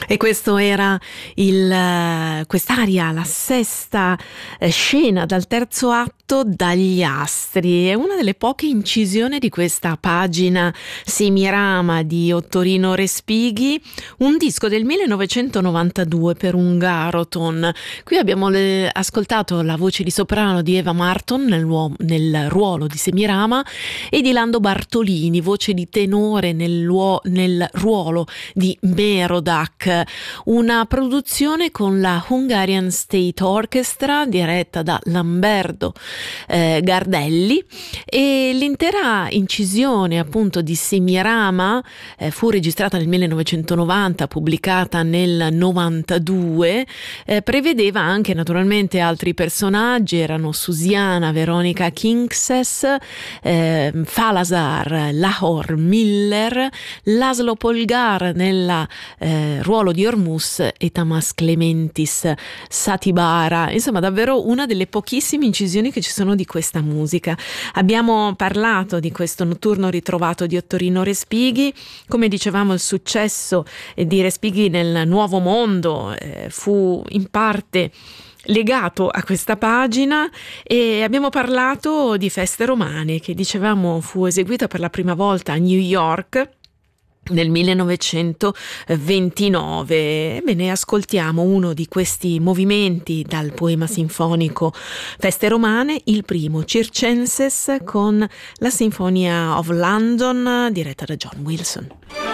E questo era quest'aria, la sesta scena dal terzo atto, Dagli astri. È una delle poche incisioni di questa pagina Semirama di Ottorino Respighi, un disco del 1992 per Ungaroton. Qui abbiamo ascoltato la voce di soprano di Eva Marton nel ruolo di Semirama e di Lando Bartolini, voce di tenore nel ruolo di Merodach. Una produzione con la Hungarian State Orchestra diretta da Lamberto Gardelli, e l'intera incisione appunto di Semirama fu registrata nel 1990, pubblicata nel 92, prevedeva anche naturalmente altri personaggi, erano Susiana Veronica Kingses, Falazar Lahor Miller, Laszlo Polgar nel ruolo di Ormus e Tamas Clementis Satibara. Insomma, davvero una delle pochissime incisioni che ci sono di questa musica. Abbiamo parlato di questo notturno ritrovato di Ottorino Respighi. Come dicevamo, il successo di Respighi nel Nuovo Mondo fu in parte legato a questa pagina, e abbiamo parlato di Feste Romane, che dicevamo fu eseguita per la prima volta a New York nel 1929. Ebbene, ascoltiamo uno di questi movimenti dal poema sinfonico Feste Romane, il primo, Circenses, con la Sinfonia of London diretta da John Wilson.